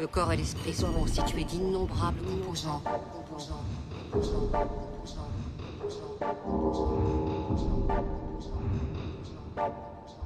Le corps et l'esprit sont constitués d'innombrables composants.